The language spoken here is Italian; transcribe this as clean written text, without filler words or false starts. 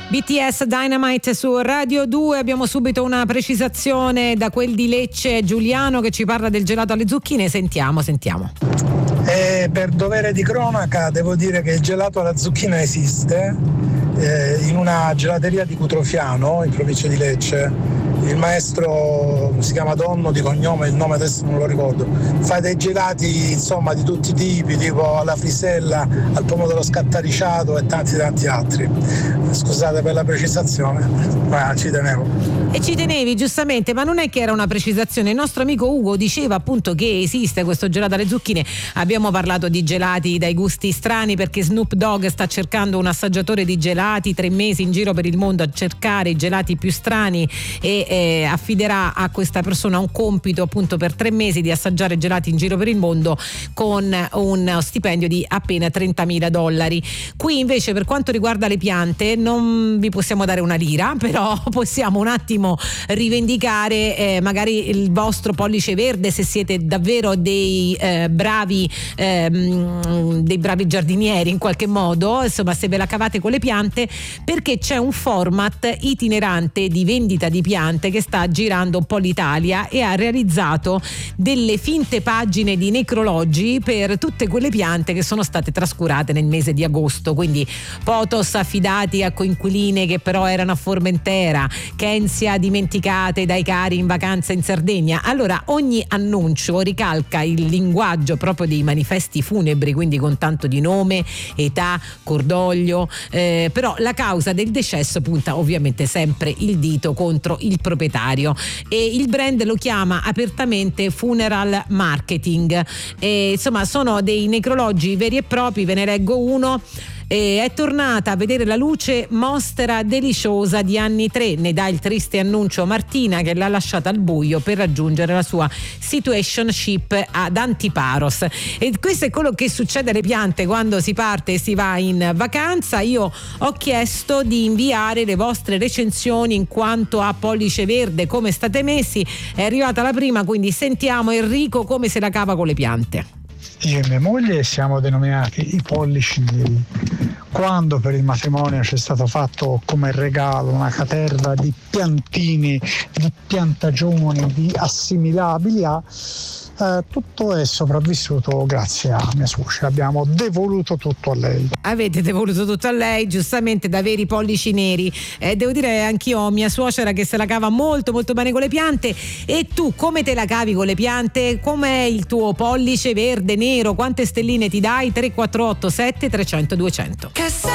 BTS Dynamite su Radio 2. Abbiamo subito una precisazione da quel di Lecce, Giuliano, che ci parla del gelato alle zucchine. Sentiamo. Per dovere di cronaca devo dire che il gelato alla zucchina esiste in una gelateria di Cutrofiano, in provincia di Lecce. Il maestro si chiama Donno di cognome, il nome adesso non lo ricordo. Fa dei gelati insomma di tutti i tipi, tipo alla frisella, al pomodoro scatariciato e tanti altri. Scusate per la precisazione, ma ci tenevo. E ci tenevi giustamente, ma non è che era una precisazione. Il nostro amico Ugo diceva appunto che esiste questo gelato alle zucchine. Abbiamo parlato di gelati dai gusti strani perché Snoop Dogg sta cercando un assaggiatore di gelati, 3 mesi in giro per il mondo a cercare i gelati più strani e affiderà a questa persona un compito appunto per 3 mesi di assaggiare gelati in giro per il mondo con un stipendio di appena $30.000. Qui invece per quanto riguarda le piante non vi possiamo dare una lira, però possiamo un attimo rivendicare magari il vostro pollice verde se siete davvero dei bravi giardinieri in qualche modo, insomma, se ve la cavate con le piante, perché c'è un format itinerante di vendita di piante che sta girando un po' l'Italia e ha realizzato delle finte pagine di necrologi per tutte quelle piante che sono state trascurate nel mese di agosto, quindi pothos affidati a coinquiline che però erano a Formentera, Kensia dimenticate dai cari in vacanza in Sardegna. Allora ogni annuncio ricalca il linguaggio proprio dei manifesti funebri, quindi con tanto di nome, età, cordoglio, però la causa del decesso punta ovviamente sempre il dito contro il proprietario e il brand lo chiama apertamente funeral marketing. Insomma sono dei necrologi veri e propri, ve ne leggo uno. È tornata a vedere la luce Mostera Deliciosa di anni 3, ne dà il triste annuncio Martina che l'ha lasciata al buio per raggiungere la sua situationship ad Antiparos. E questo è quello che succede alle piante quando si parte e si va in vacanza. Io ho chiesto di inviare le vostre recensioni in quanto a pollice verde, come state messi. È arrivata la prima, quindi sentiamo Enrico come se la cava con le piante. Io e mia moglie siamo denominati i pollici neri. Quando per il matrimonio ci è stato fatto come regalo una caterva di piantini, di piantagioni, di assimilabili a tutto è sopravvissuto grazie a mia suocera. Abbiamo devoluto tutto a lei. Avete devoluto tutto a lei, giustamente, da veri pollici neri. Devo dire anch'io ho mia suocera che se la cava molto molto bene con le piante. E tu come te la cavi con le piante? Com'è il tuo pollice verde, nero? Quante stelline ti dai? 348 7 300 200.